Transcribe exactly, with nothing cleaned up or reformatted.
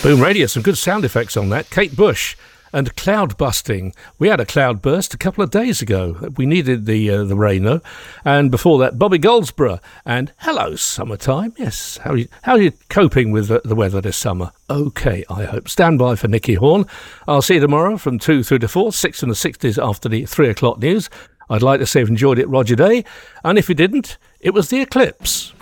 Boom Radio, some good sound effects on that. Kate Bush and cloud busting. We had a cloud burst a couple of days ago. We needed the uh, the rain though. And before that, Bobby Goldsborough and Hello Summertime. Yes, how are you, how are you coping with the, the weather this summer? Okay, I hope. Stand by for Nicky Horn. I'll see you tomorrow from two through to four, six in the sixties after the three o'clock news. I'd like to say if you enjoyed it, Roger Day. And if you didn't, it was the eclipse.